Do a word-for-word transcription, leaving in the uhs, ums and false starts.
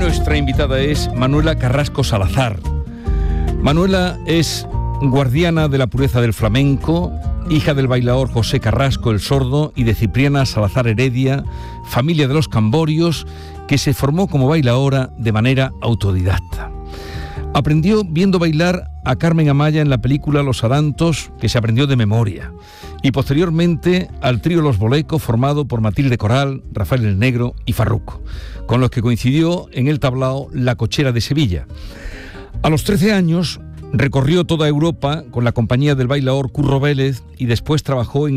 nuestra invitada es Manuela Carrasco Salazar. Manuela es guardiana de la pureza del flamenco, hija del bailaor José Carrasco el Sordo y de Cipriana Salazar Heredia, familia de los Camborios, que se formó como bailaora de manera autodidacta. Aprendió viendo bailar a Carmen Amaya en la película Los Arantos, que se aprendió de memoria, y posteriormente al trío Los Bolecos, formado por Matilde Coral, Rafael el Negro y Farruco, con los que coincidió en el tablao La Cochera de Sevilla. A los trece años recorrió toda Europa con la compañía del bailaor Curro Vélez y después trabajó en